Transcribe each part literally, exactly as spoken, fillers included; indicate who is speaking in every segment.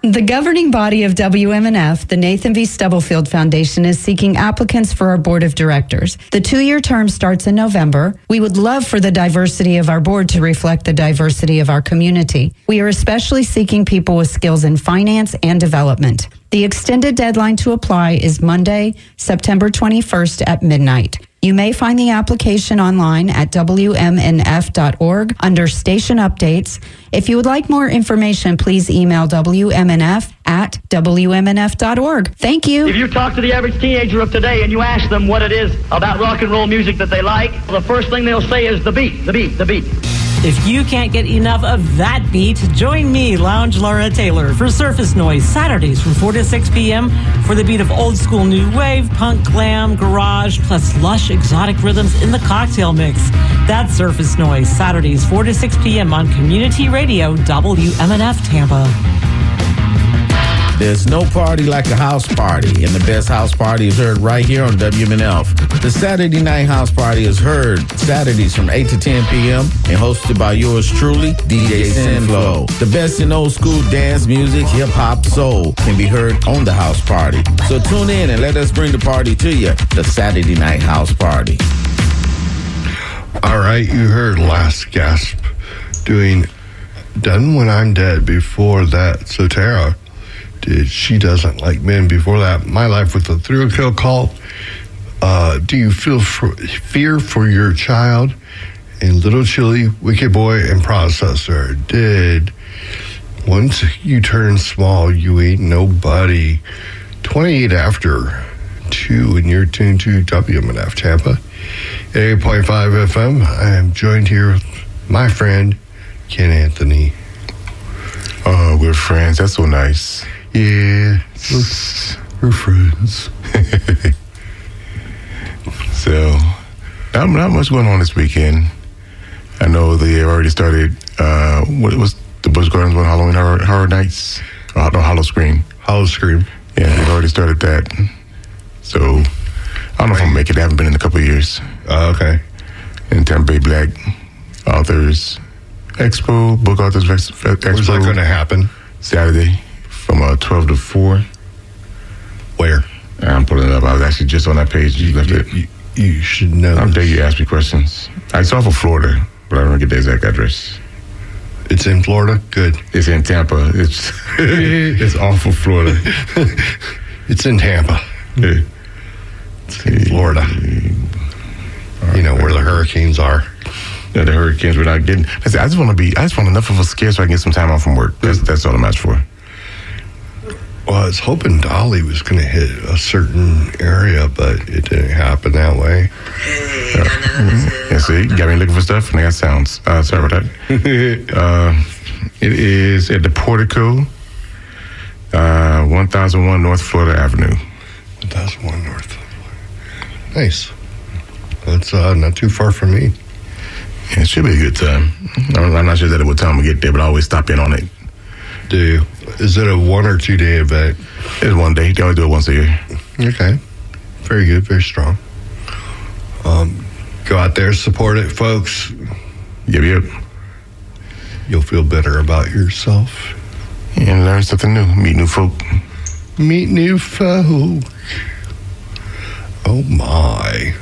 Speaker 1: The governing body of W M N F, the Nathan V. Stubblefield Foundation, is seeking applicants for our board of directors. The two-year term starts in November. We would love for the diversity of our board to reflect the diversity of our community. We are especially seeking people with skills in finance and development. The extended deadline to apply is Monday, September twenty-first at midnight. You may find the application online at W M N F dot org under station updates. If you would like more information, please email W M N F at W M N F dot org. Thank you.
Speaker 2: If you talk to the average teenager of today and you ask them what it is about rock and roll music that they like, the first thing they'll say is the beat, the beat, the beat.
Speaker 3: If you can't get enough of that beat, join me, Lounge Laura Taylor, for Surface Noise, Saturdays from four to six p.m. for the beat of old school new wave, punk, glam, garage, plus lush exotic rhythms in the cocktail mix. That's Surface Noise, Saturdays four to six p.m. on Community Radio, W M N F Tampa.
Speaker 4: There's no party like a house party, and the best house party is heard right here on W M N F. The Saturday Night House Party is heard Saturdays from eight to ten p.m. and hosted by yours truly, D J Sinflow. The best in old school dance music, hip-hop, soul can be heard on the house party. So tune in and let us bring the party to you, the Saturday Night House Party.
Speaker 5: All right, you heard Last Gasp doing Done When I'm Dead. Before that, Sotera did She Doesn't Like Men. Before that, My Life with a Thrill Kill Call. Uh, do you feel for, fear for your child? And Little Chili, Wicked Boy, and Processor did Once You Turn Small, You Ain't Nobody. twenty-eight after two, and you're tuned to W M N F Tampa. At eight point five F M, I am joined here with my friend, Ken Anthony.
Speaker 6: Uh, we're friends. That's so nice.
Speaker 5: Yeah, we're, we're friends.
Speaker 6: So, not, not much going on this weekend. I know they already started, uh, what was the Busch Gardens one, Halloween Horror, horror Nights? Oh, no, Hollow Scream.
Speaker 5: Hollow Scream.
Speaker 6: Yeah, they've already started that. So, I don't know if I'll make it. I haven't been in a couple of years.
Speaker 5: Uh, okay.
Speaker 6: In Tampa Bay Black Authors Expo, Book Authors Expo.
Speaker 5: When's that going to happen?
Speaker 6: Saturday from uh, twelve to four.
Speaker 5: Where?
Speaker 6: I'm pulling it up. I was actually just on that page. You, left
Speaker 5: you,
Speaker 6: it.
Speaker 5: You, you should know.
Speaker 6: How dare you ask me questions? I saw for Florida, but I don't get the exact address.
Speaker 5: It's in Florida? Good.
Speaker 6: It's in Tampa. It's it's off of Florida.
Speaker 5: It's in Tampa.
Speaker 6: Yeah.
Speaker 5: It's in Florida. You know where the hurricanes are.
Speaker 6: Yeah, the hurricanes. We're not getting. I just want to be. I just want enough of us scared so I can get some time off from work. That's that's all I'm asking for.
Speaker 5: Well, I was hoping Dolly was going to hit a certain area, but it didn't happen that way.
Speaker 7: Hey,
Speaker 6: uh,
Speaker 7: I know this is.
Speaker 6: Yeah, see, you got me looking for stuff, and I got sounds. Uh, sorry about that. uh, it is at the Portico, uh, one thousand one North Florida Avenue.
Speaker 5: one thousand one North Florida. Nice. That's uh, not too far from me.
Speaker 6: Yeah, it should be a good time. I'm not sure that at what time we get there, but I always stop in on it.
Speaker 5: Do you? Is it a one or two day event?
Speaker 6: It's one day. They only do it once a year.
Speaker 5: Okay. Very good. Very strong. Um, go out there, support it, folks.
Speaker 6: Yep, yep.
Speaker 5: You'll feel better about yourself.
Speaker 6: And learn something new. Meet new folk.
Speaker 5: Meet new folk. Oh, my.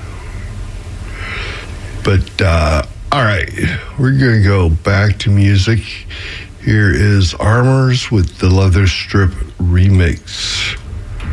Speaker 5: But, uh, all right. We're going to go back to music. Here is Armors with the Leather Strip remix.